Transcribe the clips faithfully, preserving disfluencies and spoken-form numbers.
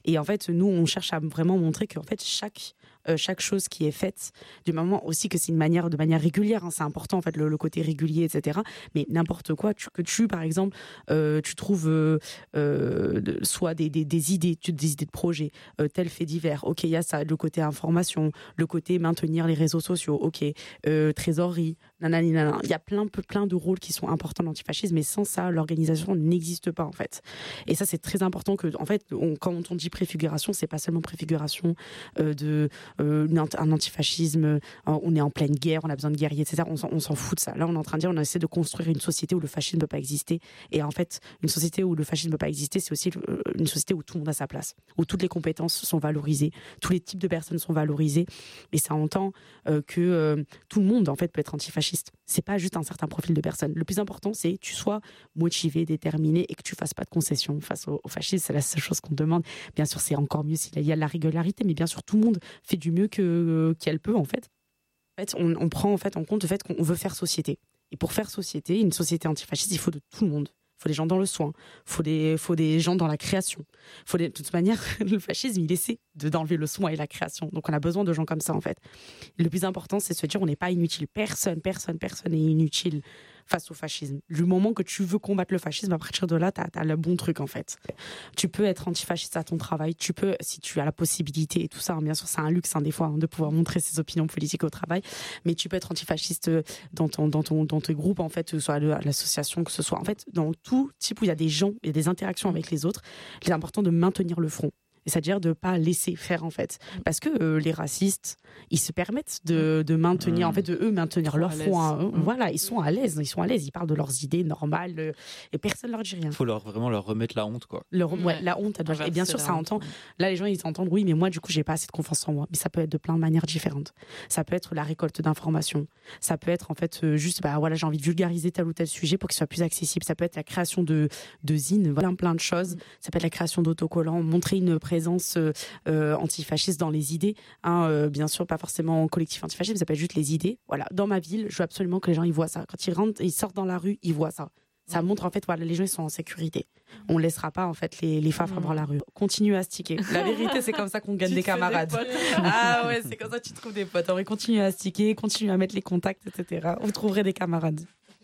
Et en fait, nous, on cherche à vraiment montrer qu'en fait, chaque, euh, chaque chose qui est faite, du moment aussi que c'est une manière, de manière régulière, hein, c'est important, en fait, le, le côté régulier, et cetera. Mais n'importe quoi, tu, que tu, par exemple, euh, tu trouves euh, euh, soit des, des, des idées, des idées de projet, euh, tel fait divers, ok, il y a ça, le côté information, le côté maintenir les réseaux sociaux, ok, euh, trésorerie, nanani, nanana. Il y a plein, plein de rôles qui sont importants dans l'antifascisme, mais sans ça, l'organisation n'existe pas, en fait. Et ça, c'est très important que, en fait, on, quand on dit préfiguration, c'est pas seulement préfiguration euh, de euh, un antifascisme, euh, on est en pleine guerre, on a besoin de guerriers, et cetera. On s'en, on s'en fout de ça. Là, on est en train de dire, on essaie de construire une société où le fascisme ne peut pas exister. Et en fait, une société où le fascisme ne peut pas exister, c'est aussi une société où tout le monde a sa place, où toutes les compétences sont valorisées, tous les types de personnes sont valorisés. Et ça entend euh, que euh, tout le monde, en fait, peut être antifasciste. C'est pas juste un certain profil de personne. Le plus important, c'est que tu sois motivé, déterminé et que tu fasses pas de concessions face au, au fascisme. C'est la seule chose qu'on demande. Bien sûr, c'est encore mieux s'il y a de la régularité, mais bien sûr, tout le monde fait du mieux que, euh, qu'elle peut, en fait. En fait, on, on prend en fait en compte le fait qu'on veut faire société. Et pour faire société, une société antifasciste, il faut de tout le monde. Il faut des gens dans le soin, il faut des, faut des gens dans la création. Faut des, de toute manière, le fascisme, il essaie de, d'enlever le soin et la création. Donc on a besoin de gens comme ça, en fait. Et le plus important, c'est de se dire on n'est pas inutile. Personne, personne, personne n'est inutile face au fascisme. Du moment que tu veux combattre le fascisme, à partir de là, tu as le bon truc, en fait. Tu peux être antifasciste à ton travail, tu peux, si tu as la possibilité et tout ça, hein, bien sûr, c'est un luxe, hein, des fois, hein, de pouvoir montrer ses opinions politiques au travail, mais tu peux être antifasciste dans ton, dans ton, dans tes groupes, en fait, que ce soit à l'association, que ce soit, en fait, dans tout type où il y a des gens, il y a des interactions avec les autres, il est important de maintenir le front. C'est-à-dire de ne pas laisser faire, en fait. Parce que euh, les racistes, ils se permettent de, de maintenir, mmh. en fait, de eux maintenir leur front. Hein. Mmh. Voilà, ils sont à l'aise, ils sont à l'aise, ils parlent de leurs idées normales euh, et personne ne leur dit rien. Il faut leur, vraiment leur remettre la honte, quoi. Leur, ouais, ouais, la honte, elle doit, et bien sûr, ça honte. entend. Là, les gens, ils entendent, oui, mais moi, du coup, j'ai pas assez de confiance en moi. Mais ça peut être de plein de manières différentes. Ça peut être la récolte d'informations. Ça peut être, en fait, euh, juste, bah voilà, j'ai envie de vulgariser tel ou tel sujet pour qu'il soit plus accessible. Ça peut être la création de, de zines, voilà, plein de choses. Mmh. Ça peut être la création d'autocollants, montrer une présence euh, Euh, antifascistes dans les idées, hein, euh, bien sûr pas forcément collectif antifasciste, mais ça peut être juste les idées. Voilà, dans ma ville, je veux absolument que les gens ils voient ça. Quand ils rentrent, ils sortent dans la rue, ils voient ça. Ça montre en fait, voilà, les gens ils sont en sécurité. On ne laissera pas en fait les, les fafres dans la rue. Continue à sticker. La vérité, c'est comme ça qu'on gagne des camarades. Des ah ouais, c'est comme ça que tu trouves des potes. On continue à sticker, continue à mettre les contacts, et cetera. Vous trouverez des camarades.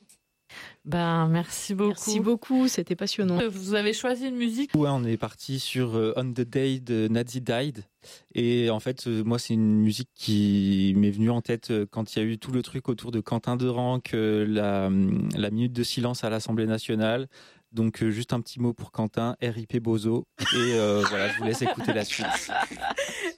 Ben, merci beaucoup. Merci beaucoup, c'était passionnant. Vous avez choisi une musique ? Ouais, on est parti sur euh, On the Day de Nazi Died. Et en fait, euh, moi, c'est une musique qui m'est venue en tête euh, quand il y a eu tout le truc autour de Quentin Derenc, euh, la, la minute de silence à l'Assemblée nationale. Donc, euh, juste un petit mot pour Quentin, R I P Bozo. Et euh, voilà, je vous laisse écouter la suite.